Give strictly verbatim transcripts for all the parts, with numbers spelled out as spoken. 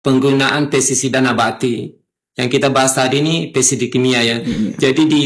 penggunaan pestisida nabati. Yang kita bahas tadi ini pestisida kimia ya. Hmm. Jadi di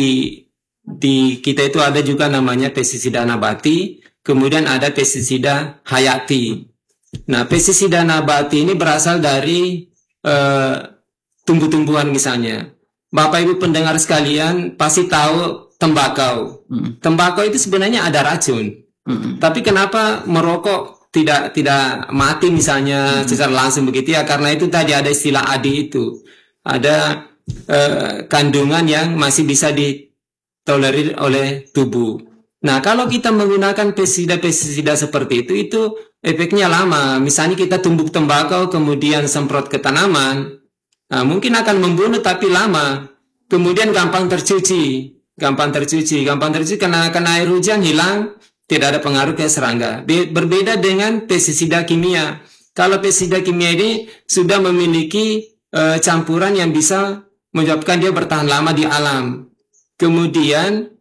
di kita itu ada juga namanya pestisida nabati, kemudian ada pestisida hayati. Nah, pestisida nabati ini berasal dari uh, tumbuh-tumbuhan misalnya. Bapak Ibu pendengar sekalian pasti tahu tembakau. Hmm. Tembakau itu sebenarnya ada racun. Hmm. Tapi kenapa merokok tidak tidak mati misalnya hmm. secara langsung begitu ya? Karena itu tadi ada istilah A D I itu. Ada uh, kandungan yang masih bisa ditolerir oleh tubuh. Nah, kalau kita menggunakan pestisida-pestisida seperti itu, itu efeknya lama. Misalnya kita tumbuk tembakau, kemudian semprot ke tanaman, nah, mungkin akan membunuh tapi lama. Kemudian gampang tercuci, gampang tercuci, gampang tercuci karena, karena air hujan hilang, tidak ada pengaruh ke serangga. Be- berbeda dengan pestisida kimia. Kalau pestisida kimia ini sudah memiliki e, campuran yang bisa menyebabkan dia bertahan lama di alam. Kemudian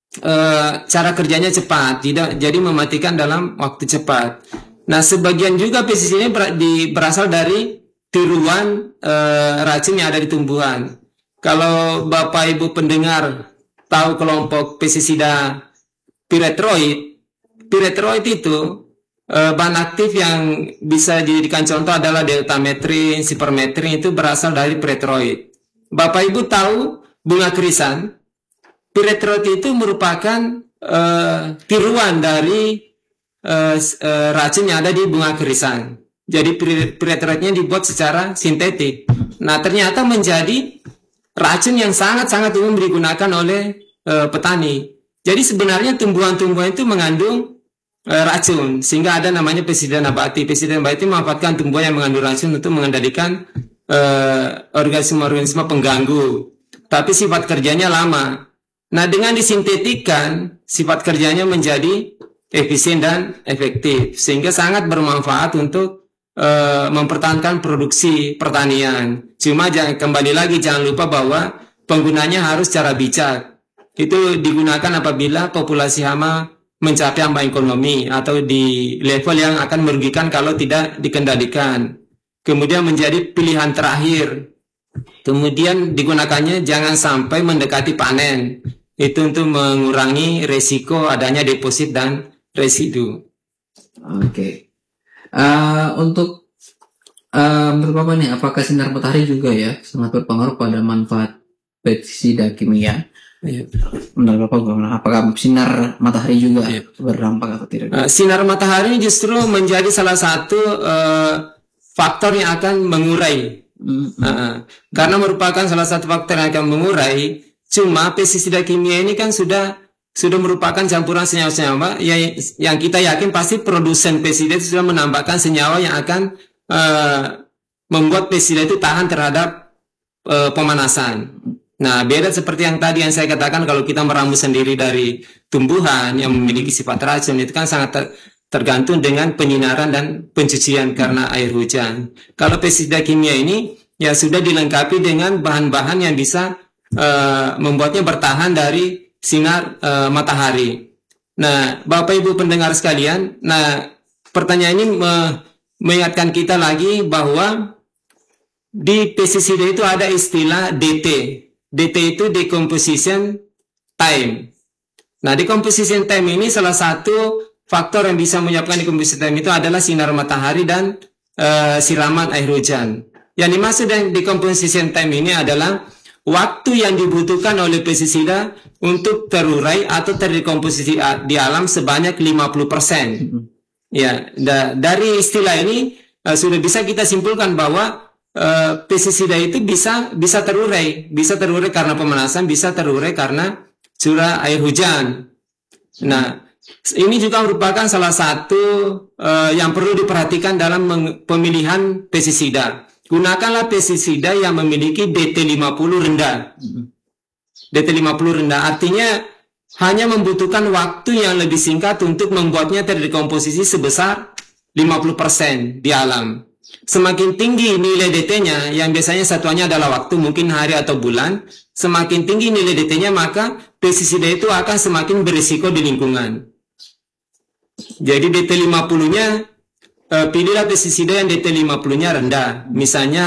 Uh, cara kerjanya cepat, tidak jadi mematikan dalam waktu cepat. Nah, sebagian juga pestisida ini ber, di, berasal dari tiruan uh, racun yang ada di tumbuhan. Kalau Bapak Ibu pendengar tahu kelompok pestisida piretroid, piretroid itu uh, bahan aktif yang bisa dijadikan contoh adalah deltametrin, sipermetrin, itu berasal dari piretroid. Bapak Ibu tahu bunga krisan? Piretroid itu merupakan uh, tiruan dari uh, uh, racun yang ada di bunga krisan. Jadi piretroidnya dibuat secara sintetik. Nah, ternyata menjadi racun yang sangat-sangat umum digunakan oleh uh, petani. Jadi sebenarnya tumbuhan-tumbuhan itu mengandung uh, racun, sehingga ada namanya pestisida nabati. Pestisida nabati memanfaatkan tumbuhan yang mengandung racun untuk mengendalikan uh, organisme-organisme pengganggu. Tapi sifat kerjanya lama. Nah, dengan disintetikkan, sifat kerjanya menjadi efisien dan efektif, sehingga sangat bermanfaat untuk uh, mempertahankan produksi pertanian. Cuma jangan, kembali lagi jangan lupa bahwa penggunanya harus secara bijak. Itu digunakan apabila populasi hama mencapai hama ekonomi atau di level yang akan merugikan kalau tidak dikendalikan. Kemudian menjadi pilihan terakhir. Kemudian digunakannya jangan sampai mendekati panen. Itu untuk mengurangi resiko adanya deposit dan residu. Oke. Okay. Uh, untuk uh, menurut Bapak nih, apakah sinar matahari juga ya sangat berpengaruh pada manfaat pestisida kimia? Iya. Menurut Bapak bagaimana? Apakah sinar matahari juga iya. berdampak atau tidak? Uh, sinar matahari justru menjadi salah satu uh, faktor yang akan mengurai. Mm-hmm. Uh, karena merupakan salah satu faktor yang akan mengurai. Cuma pestisida kimia ini kan sudah sudah merupakan campuran senyawa-senyawa yang, yang kita yakin pasti produsen pestisida itu sudah menambahkan senyawa yang akan uh, membuat pestisida itu tahan terhadap uh, pemanasan. Nah, beda seperti yang tadi yang saya katakan, kalau kita meramu sendiri dari tumbuhan yang memiliki sifat racun, itu kan sangat ter, tergantung dengan penyinaran dan pencucian karena air hujan. Kalau pestisida kimia ini ya sudah dilengkapi dengan bahan-bahan yang bisa Uh, membuatnya bertahan dari sinar uh, matahari. Nah, Bapak Ibu pendengar sekalian, nah pertanyaan ini me- mengingatkan kita lagi bahwa di pestisida itu ada istilah D T. D T itu decomposition time. Nah, decomposition time ini salah satu faktor yang bisa menyebabkan decomposition time itu adalah sinar matahari dan uh, siraman air hujan. Yang dimaksud dengan decomposition time ini adalah waktu yang dibutuhkan oleh pestisida untuk terurai atau terdekomposisi di alam sebanyak lima puluh persen. Mm-hmm. Ya, da- dari istilah ini uh, sudah bisa kita simpulkan bahwa uh, pestisida itu bisa bisa terurai, bisa terurai karena pemanasan, bisa terurai karena curah air hujan. Nah, ini juga merupakan salah satu uh, yang perlu diperhatikan dalam meng- pemilihan pestisida. Gunakanlah pestisida yang memiliki D T lima puluh rendah. D T lima puluh rendah artinya hanya membutuhkan waktu yang lebih singkat untuk membuatnya terdekomposisi sebesar lima puluh persen di alam. Semakin tinggi nilai D T-nya, yang biasanya satuannya adalah waktu, mungkin hari atau bulan, semakin tinggi nilai D T-nya, maka pestisida itu akan semakin berisiko di lingkungan. Jadi D T lima puluh-nya eh, pilihlah pestisida yang D T lima puluh-nya rendah. Misalnya